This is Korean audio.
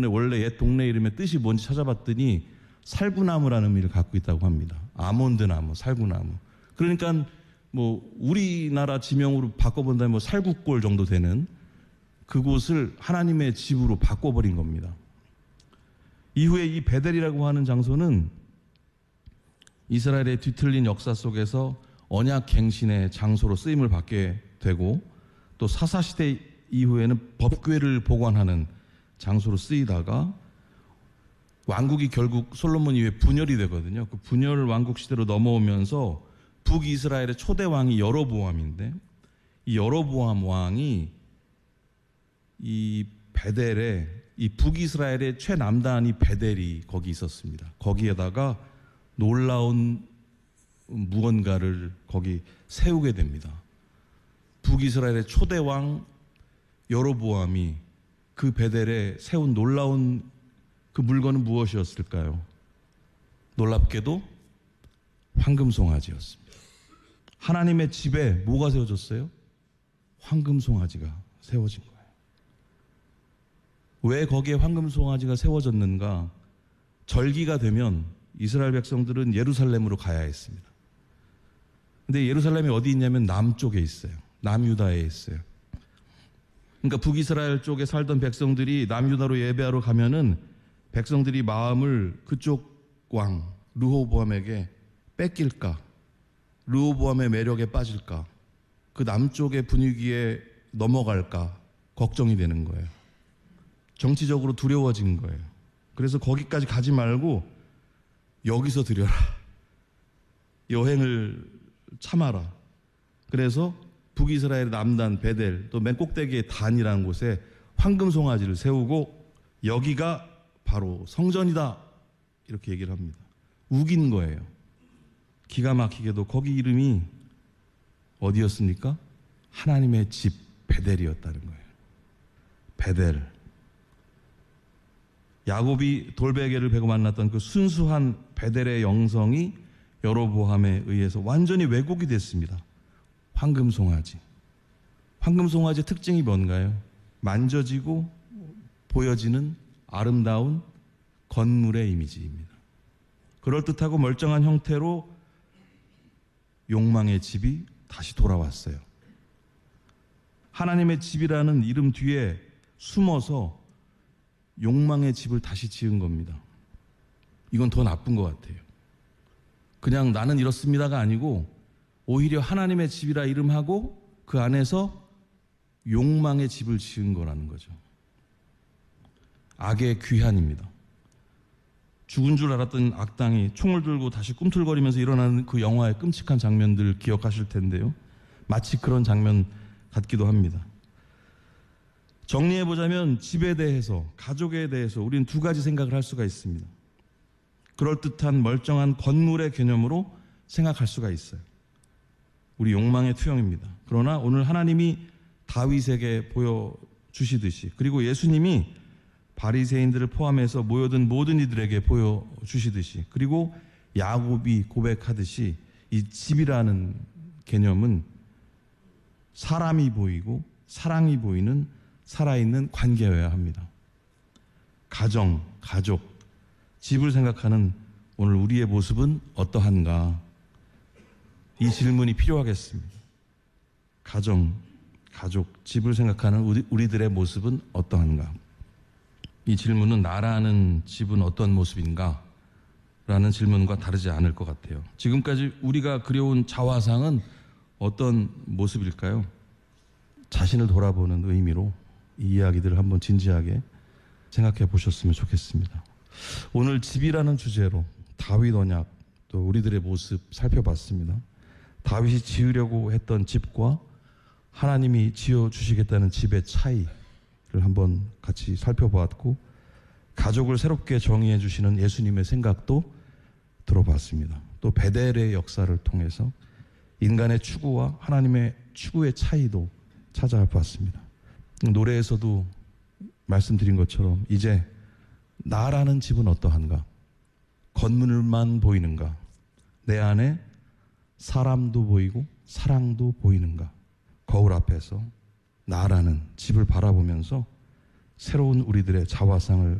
동네, 원래 옛 동네 이름의 뜻이 뭔지 찾아봤더니 살구나무라는 의미를 갖고 있다고 합니다. 아몬드나무, 살구나무. 그러니까 뭐 우리나라 지명으로 바꿔본다면 뭐 살구골 정도 되는 그곳을 하나님의 집으로 바꿔버린 겁니다. 이후에 이 베델이라고 하는 장소는 이스라엘의 뒤틀린 역사 속에서 언약 갱신의 장소로 쓰임을 받게 되고, 또 사사시대 이후에는 법궤를 보관하는 장소로 쓰이다가 왕국이 결국 솔로몬 이후에 분열이 되거든요. 그 분열 왕국 시대로 넘어오면서 북이스라엘의 초대 왕이 여로보암인데, 이 여로보암 왕이 이 베델에, 이 북이스라엘의 최남단이 베델이 거기 있었습니다. 거기에다가 놀라운 무언가를 거기 세우게 됩니다. 북이스라엘의 초대 왕 여로보암이 그 베델에 세운 놀라운 그 물건은 무엇이었을까요? 놀랍게도 황금송아지였습니다. 하나님의 집에 뭐가 세워졌어요? 황금송아지가 세워진 거예요. 왜 거기에 황금송아지가 세워졌는가? 절기가 되면 이스라엘 백성들은 예루살렘으로 가야 했습니다. 근데 예루살렘이 어디 있냐면 남쪽에 있어요. 남유다에 있어요. 그러니까 북이스라엘 쪽에 살던 백성들이 남유다로 예배하러 가면은 백성들이 마음을 그쪽 왕 르호보암에게 뺏길까? 르호보암의 매력에 빠질까? 그 남쪽의 분위기에 넘어갈까? 걱정이 되는 거예요. 정치적으로 두려워진 거예요. 그래서 거기까지 가지 말고 여기서 드려라. 여행을 참아라. 그래서 북이스라엘 남단 베델, 또 맨 꼭대기의 단이라는 곳에 황금송아지를 세우고 여기가 바로 성전이다, 이렇게 얘기를 합니다. 우긴 거예요. 기가 막히게도 거기 이름이 어디였습니까? 하나님의 집 베델이었다는 거예요. 베델. 야곱이 돌베개를 베고 만났던 그 순수한 베델의 영성이 여로보암에 의해서 완전히 왜곡이 됐습니다. 황금송아지. 황금송아지의 특징이 뭔가요? 만져지고 보여지는 아름다운 건물의 이미지입니다. 그럴듯하고 멀쩡한 형태로 욕망의 집이 다시 돌아왔어요. 하나님의 집이라는 이름 뒤에 숨어서 욕망의 집을 다시 지은 겁니다. 이건 더 나쁜 것 같아요. 그냥 나는 이렇습니다가 아니고 오히려 하나님의 집이라 이름하고 그 안에서 욕망의 집을 지은 거라는 거죠. 악의 귀환입니다. 죽은 줄 알았던 악당이 총을 들고 다시 꿈틀거리면서 일어나는 그 영화의 끔찍한 장면들 기억하실 텐데요. 마치 그런 장면 같기도 합니다. 정리해보자면 집에 대해서, 가족에 대해서 우리는 두 가지 생각을 할 수가 있습니다. 그럴듯한 멀쩡한 건물의 개념으로 생각할 수가 있어요. 우리 욕망의 투영입니다. 그러나 오늘 하나님이 다윗에게 보여주시듯이, 그리고 예수님이 바리새인들을 포함해서 모여든 모든 이들에게 보여주시듯이, 그리고 야곱이 고백하듯이 이 집이라는 개념은 사람이 보이고 사랑이 보이는 살아있는 관계여야 합니다. 가정, 가족, 집을 생각하는 오늘 우리의 모습은 어떠한가? 이 질문이 필요하겠습니다. 가정, 가족, 집을 생각하는 우리들의 모습은 어떠한가? 이 질문은 나라는 집은 어떤 모습인가? 라는 질문과 다르지 않을 것 같아요. 지금까지 우리가 그려온 자화상은 어떤 모습일까요? 자신을 돌아보는 의미로 이 이야기들을 한번 진지하게 생각해 보셨으면 좋겠습니다. 오늘 집이라는 주제로 다윗 언약, 또 우리들의 모습 살펴봤습니다. 다윗이 지으려고 했던 집과 하나님이 지어주시겠다는 집의 차이를 한번 같이 살펴보았고, 가족을 새롭게 정의해 주시는 예수님의 생각도 들어봤습니다. 또 베델의 역사를 통해서 인간의 추구와 하나님의 추구의 차이도 찾아봤습니다. 노래에서도 말씀드린 것처럼 이제 나라는 집은 어떠한가? 건물만 보이는가? 내 안에 사람도 보이고 사랑도 보이는가? 거울 앞에서 나라는 집을 바라보면서 새로운 우리들의 자화상을